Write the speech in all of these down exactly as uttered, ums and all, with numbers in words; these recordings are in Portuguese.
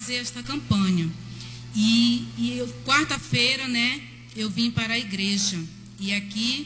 fazer esta campanha. E, e quarta-feira, né, eu vim para a igreja. E aqui,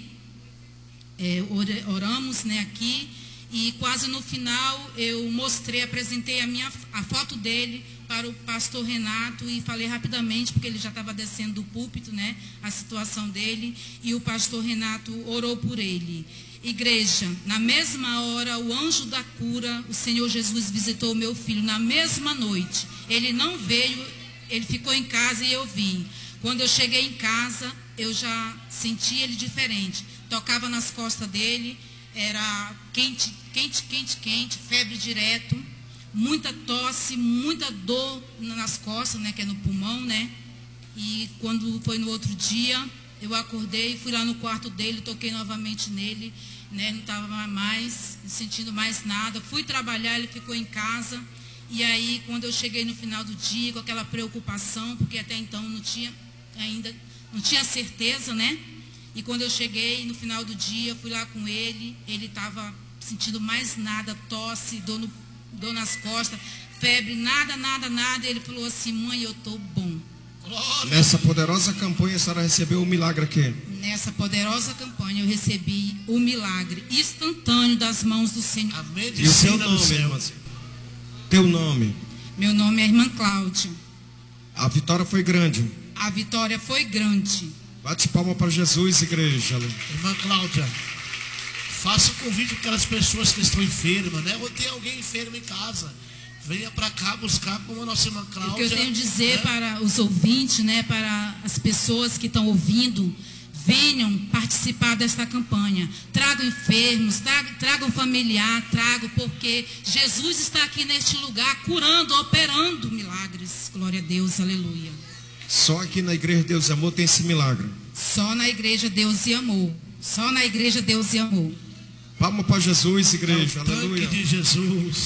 é, oramos, né, aqui. E quase no final eu mostrei, apresentei a, minha, a foto dele para o pastor Renato e falei rapidamente, porque ele já estava descendo do púlpito, né, a situação dele. E o pastor Renato orou por ele. Igreja, na mesma hora, o anjo da cura, o Senhor Jesus visitou o meu filho na mesma noite. Ele não veio, ele ficou em casa e eu vim. Quando eu cheguei em casa, eu já senti ele diferente. Tocava nas costas dele, era quente, quente, quente, quente, febre direto, muita tosse, muita dor nas costas, né, que é no pulmão, né? E quando foi no outro dia, eu acordei, fui lá no quarto dele, toquei novamente nele, né, não estava mais sentindo mais nada. Fui trabalhar, ele ficou em casa. E aí, quando eu cheguei no final do dia, com aquela preocupação, porque até então não tinha ainda, não tinha certeza, né? E quando eu cheguei no final do dia, fui lá com ele, ele estava sentindo mais nada, tosse, dor, no, dor nas costas, febre, nada, nada, nada. Ele falou assim: mãe, eu estou bom. Nessa poderosa campanha, a senhora recebeu um milagre aqui? Nessa poderosa campanha, eu recebi o milagre instantâneo das mãos do Senhor. A E o seu nome, irmã? Teu nome? Meu nome é irmã Cláudia. A vitória foi grande. A vitória foi grande. Bate palma para Jesus, igreja. Irmã Cláudia, faça um convite para aquelas pessoas que estão enfermas, né? Ou tem alguém enfermo em casa. Venha para cá buscar como a nossa irmã Cláudia. O que eu tenho a dizer, né, para os ouvintes, né, para as pessoas que estão ouvindo, venham participar desta campanha. Tragam enfermos, tragam, tragam familiar, tragam, porque Jesus está aqui neste lugar, curando, operando milagres. Glória a Deus, aleluia. Só aqui na Igreja Deus e Amor tem esse milagre. Só na Igreja Deus e Amor. Só na Igreja Deus e Amor. Palma para Jesus, igreja. é o tanque Aleluia. de Jesus.